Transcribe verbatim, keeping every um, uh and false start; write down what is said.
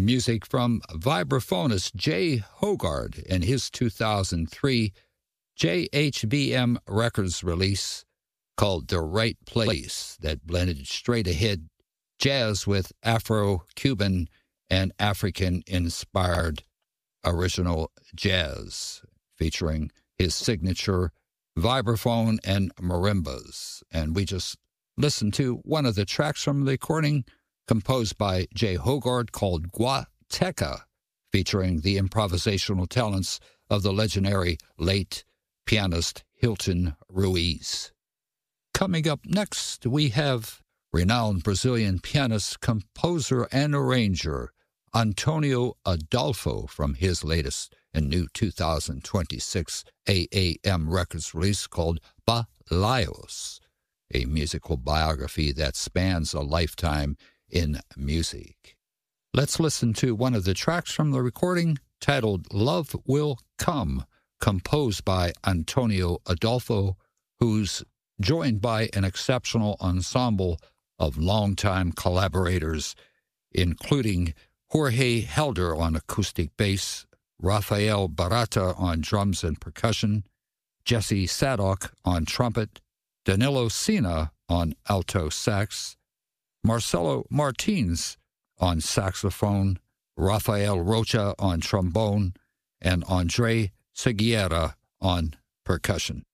music from vibraphonist Jay Hogarth in his two thousand three J H V M Records release called The Right Place that blended straight-ahead jazz with Afro-Cuban and African-inspired original jazz, featuring his signature vibraphone and marimbas. And we just listened to one of the tracks from the recording composed by Jay Hogarth called Guateca, featuring the improvisational talents of the legendary late pianist Hilton Ruiz. Coming up next, we have renowned Brazilian pianist, composer, and arranger Antonio Adolfo from his latest and new two thousand twenty-six A A M Records release called Balaios, a musical biography that spans a lifetime in music. Let's listen to one of the tracks from the recording titled Love Will Come, composed by Antonio Adolfo, who's joined by an exceptional ensemble of longtime collaborators, including Jorge Helder on acoustic bass, Rafael Barata on drums and percussion, Jesse Sadok on trumpet, Danilo Sina on alto sax, Marcelo Martins on saxophone, Rafael Rocha on trombone, and Andre Seguiera on percussion.